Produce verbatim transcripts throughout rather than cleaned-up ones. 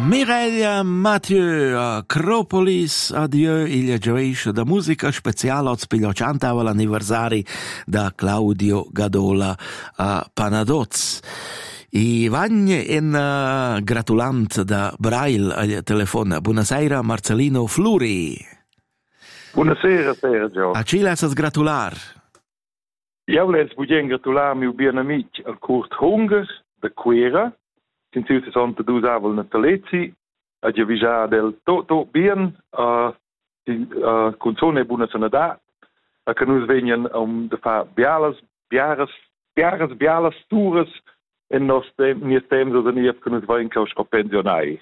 Mireia Mathieu, Acropolis, adieu, il gioisce da musica speciale al spigliocantavo l'anniversari da Claudio Gadola a Panadoz. I vagne in uh, gratulant da Braille al telefono. Buonasera, Marcellino Fluri. Buonasera, Sergio. A chi lascias gratular? Io les voglio gratular mio bien amic al Kurt Hunger, da Quera. Since you sessantadue avel natalezi, a già del tutto bien, uh, uh, canzone buona sanità, a che noi vengono um, da fare bialas, biaras, biaras, bialas, tours, e nos tempo tempo da nie che noi vengono a pensionare.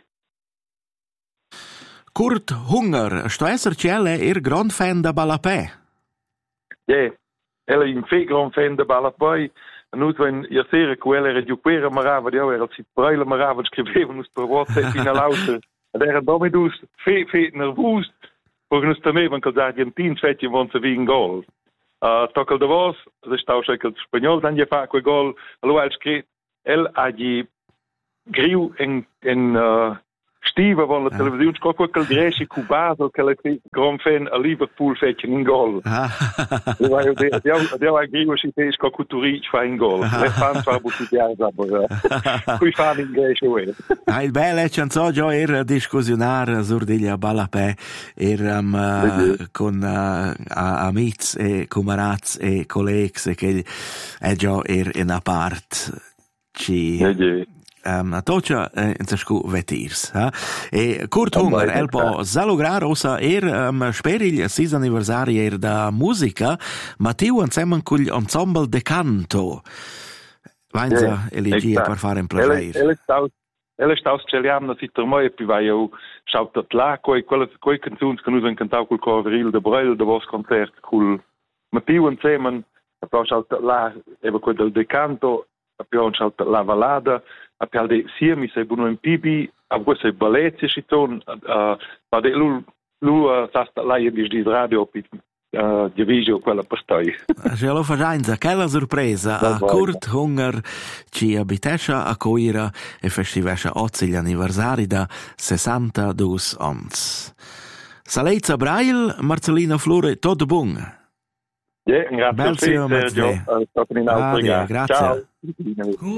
Kurt Hunger, sto essere celle er grand fan da Balapè. Ja, yeah. Ella è un fe grand fan da Balapè. Noi when io sera quella era giù quera marava di era si braille marava scrivevano per WhatsApp in all'auto ed era domidus fe fe nervus perché noi stavamo con gli argentini fece vonse vi in gol uh, tocca da vos se stavo cerca il spagnolo dan gli fa quel gol allora che el agi griu in in uh, Stiva van la televisione scocco quel Grecia cubato che la gran fan a Liverpool fece in gol. Io io agrivo si pes co culturic fa in gol. Le fan fa buttare aber qui fa in Grecia we. Ah il belle canzone già era discussionar Zurdiglia Balapè eram uh, con uh, amici e camarats e colleghi che è già er in a part ci Um, a toccia eh, in ciascun vetirs. Eh? E Kurt Hunger, el po zalograr osa er um, speri il sis anniversari er da musica, ma tiu insieme con l'ensemble de canto. Vainza yeah, elegia per fare un placer. Ele ele sta australiano si tormoi più vai io schautat là coi quelle coi canzoni che noi cantavo col Covril de Braille de vos concert col ma più insieme a poi schautat là eva quel del de canto a poi schautat la ballada a perde sia mi sei buono in pibi a queste balletti ci sono ma de lu lu sta là in di radio uh, di video quella per stai se lo fa già che la sorpresa a Kurt Hunger ci abitescia a Coira e festivescia oggi gli anniversari da sessantadue anni Salezza Braille Marcellino Flore tutto buon yeah, grazie Sergio uh, grazie